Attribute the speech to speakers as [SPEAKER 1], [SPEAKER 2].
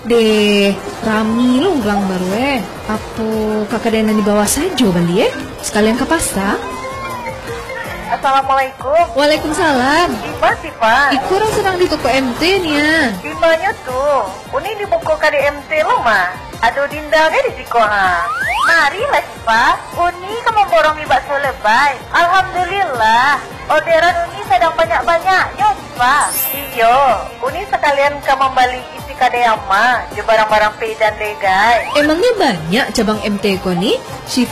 [SPEAKER 1] Deh, Rami lo ulang baru Apa kakak dena di bawah saja Bali sekalian ke pasar.
[SPEAKER 2] Assalamualaikum.
[SPEAKER 1] Waalaikumsalam.
[SPEAKER 2] Ima sih Pak.
[SPEAKER 1] Iku orang sedang di toko MT nya.
[SPEAKER 2] Dimanya tuh? Uni di buku KDMT lo mah. Aduh Dinda deh di Sikoha. Mari lah sih Pak. Uni kamu borongi bakso lebay. Alhamdulillah. Orderan Uni sedang banyak-banyaknya Pak. Iyo, Uni sekalian kamu beli isi kadeyama. Je barang-barang pedan deh guys.
[SPEAKER 1] Emangnya banyak cabang MT ko nih?